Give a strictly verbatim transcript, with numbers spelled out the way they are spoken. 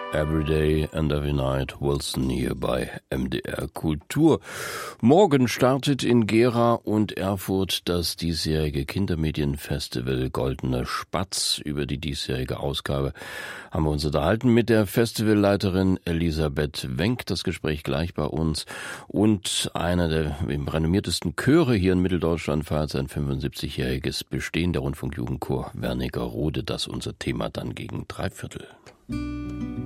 Every Day and Every Night, Wilson hier bei M D R Kultur. Morgen startet in Gera und Erfurt das diesjährige Kindermedienfestival Goldener Spatz. Über die diesjährige Ausgabe haben wir uns unterhalten mit der Festivalleiterin Elisabeth Wenck. Das Gespräch gleich bei uns. Und einer der renommiertesten Chöre hier in Mitteldeutschland feiert sein fünfundsiebzigjähriges Bestehen, der Rundfunkjugendchor Wernigerode. Das unser Thema dann gegen drei Viertel.